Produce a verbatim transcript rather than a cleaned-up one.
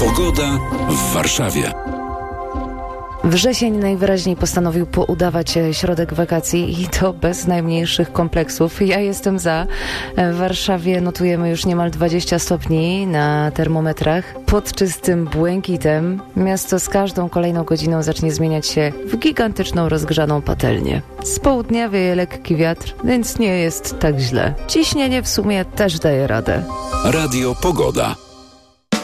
Pogoda w Warszawie. Wrzesień najwyraźniej postanowił poudawać środek wakacji i to bez najmniejszych kompleksów. Ja jestem za. W Warszawie notujemy już niemal dwadzieścia stopni na termometrach. Pod czystym błękitem miasto z każdą kolejną godziną zacznie zmieniać się w gigantyczną rozgrzaną patelnię. Z południa wieje lekki wiatr, więc nie jest tak źle. Ciśnienie w sumie też daje radę. Radio Pogoda.